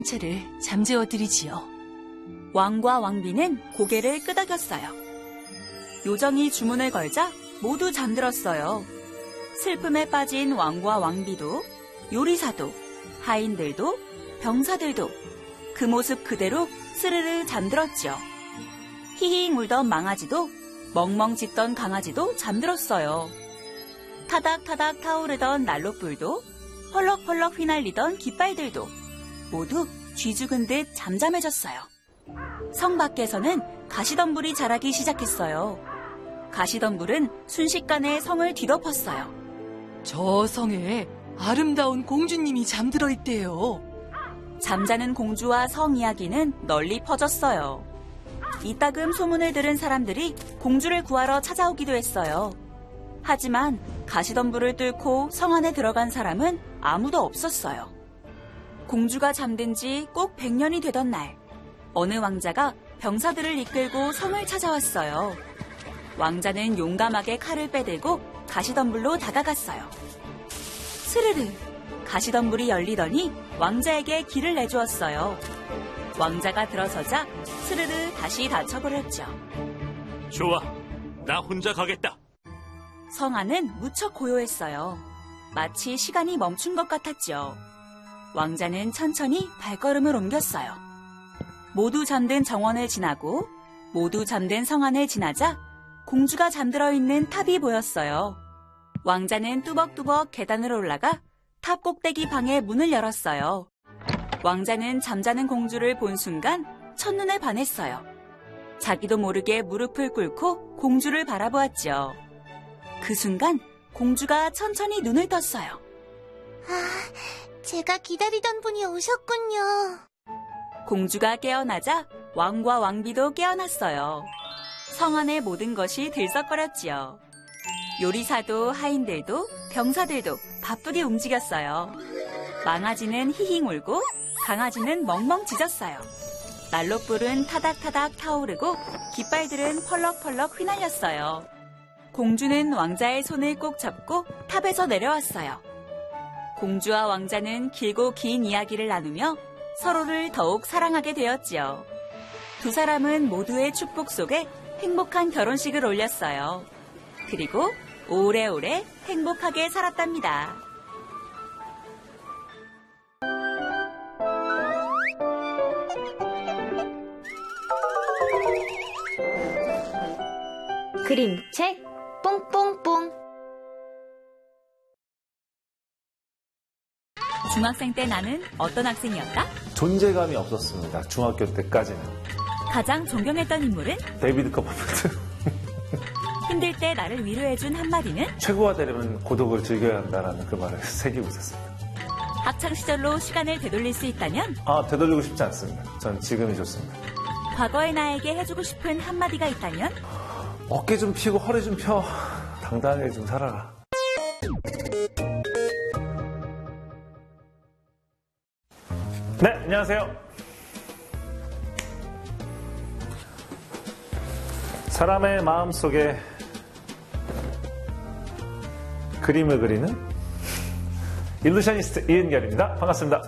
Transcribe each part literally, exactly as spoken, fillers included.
채를 잠재워 드리지요. 왕과 왕비는 고개를 끄덕였어요. 요정이 주문을 걸자 모두 잠들었어요. 슬픔에 빠진 왕과 왕비도, 요리사도, 하인들도, 병사들도 그 모습 그대로 스르르 잠들었죠. 히히 울던 망아지도, 멍멍 짖던 강아지도 잠들었어요. 타닥타닥 타오르던 난로불도, 펄럭펄럭 휘날리던 깃발들도 모두 쥐죽은 듯 잠잠해졌어요. 성 밖에서는 가시덤불이 자라기 시작했어요. 가시덤불은 순식간에 성을 뒤덮었어요. 저 성에 아름다운 공주님이 잠들어 있대요. 잠자는 공주와 성 이야기는 널리 퍼졌어요. 이따금 소문을 들은 사람들이 공주를 구하러 찾아오기도 했어요. 하지만 가시덤불을 뚫고 성 안에 들어간 사람은 아무도 없었어요. 공주가 잠든 지 꼭 백 년이 되던 날, 어느 왕자가 병사들을 이끌고 성을 찾아왔어요. 왕자는 용감하게 칼을 빼들고 가시덤불로 다가갔어요. 스르르, 가시덤불이 열리더니 왕자에게 길을 내주었어요. 왕자가 들어서자 스르르 다시 닫혀버렸죠. 좋아, 나 혼자 가겠다. 성 안은 무척 고요했어요. 마치 시간이 멈춘 것 같았죠. 왕자는 천천히 발걸음을 옮겼어요. 모두 잠든 정원을 지나고 모두 잠든 성 안을 지나자 공주가 잠들어 있는 탑이 보였어요. 왕자는 뚜벅뚜벅 계단을 올라가 탑 꼭대기 방의 문을 열었어요. 왕자는 잠자는 공주를 본 순간 첫눈에 반했어요. 자기도 모르게 무릎을 꿇고 공주를 바라보았죠. 그 순간 공주가 천천히 눈을 떴어요. 아, 제가 기다리던 분이 오셨군요. 공주가 깨어나자 왕과 왕비도 깨어났어요. 성 안의 모든 것이 들썩거렸지요. 요리사도 하인들도 병사들도 바쁘게 움직였어요. 망아지는 히히 울고 강아지는 멍멍 짖었어요. 난로불은 타닥타닥 타오르고 깃발들은 펄럭펄럭 휘날렸어요. 공주는 왕자의 손을 꼭 잡고 탑에서 내려왔어요. 공주와 왕자는 길고 긴 이야기를 나누며 서로를 더욱 사랑하게 되었지요. 두 사람은 모두의 축복 속에 행복한 결혼식을 올렸어요. 그리고 오래오래 행복하게 살았답니다. 그림책 뽕뽕뽕. 중학생 때 나는 어떤 학생이었다? 존재감이 없었습니다. 중학교 때까지는. 가장 존경했던 인물은? 데이비드 커퍼필드. 힘들 때 나를 위로해준 한마디는? 최고가 되려면 고독을 즐겨야 한다라는 그 말을 새기고 있었습니다. 학창시절로 시간을 되돌릴 수 있다면? 아, 되돌리고 싶지 않습니다. 전 지금이 좋습니다. 과거의 나에게 해주고 싶은 한마디가 있다면? 어깨 좀 펴고 허리 좀 펴. 당당하게 좀 살아라. 네, 안녕하세요. 사람의 마음속에 그림을 그리는 일루셔니스트 이은결입니다. 반갑습니다.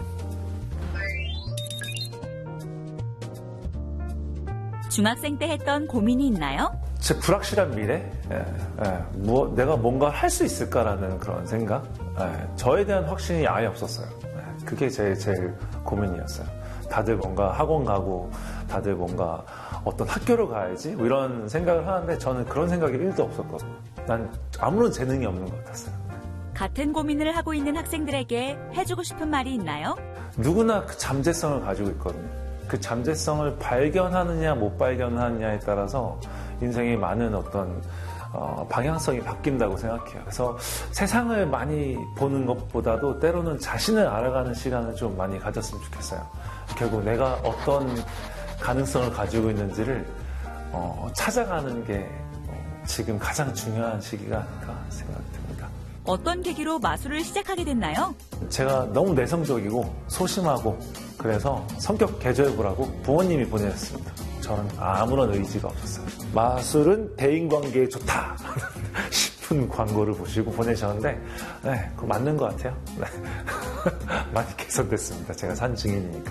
중학생 때 했던 고민이 있나요? 제 불확실한 미래, 예, 예, 뭐, 내가 뭔가 할 수 있을까라는 그런 생각, 예, 저에 대한 확신이 아예 없었어요. 예, 그게 제 제일 고민이었어요. 다들 뭔가 학원 가고, 다들 뭔가 어떤 학교를 가야지 뭐 이런 생각을 하는데 저는 그런 생각이 일도 없었거든요. 난 아무런 재능이 없는 것 같았어요. 같은 고민을 하고 있는 학생들에게 해주고 싶은 말이 있나요? 누구나 그 잠재성을 가지고 있거든요. 그 잠재성을 발견하느냐 못 발견하느냐에 따라서 인생의 많은 어떤 어, 방향성이 바뀐다고 생각해요. 그래서 세상을 많이 보는 것보다도 때로는 자신을 알아가는 시간을 좀 많이 가졌으면 좋겠어요. 결국 내가 어떤 가능성을 가지고 있는지를 어, 찾아가는 게 어, 지금 가장 중요한 시기가 아닐까 생각됩니다. 어떤 계기로 마술을 시작하게 됐나요? 제가 너무 내성적이고 소심하고 그래서 성격 개조해보라고 부모님이 보내셨습니다. 저는 아무런 의지가 없었어요. 마술은 대인관계에 좋다 싶은 광고를 보시고 보내셨는데 네, 그거 맞는 것 같아요. 네. 많이 개선됐습니다. 제가 산 증인이니까.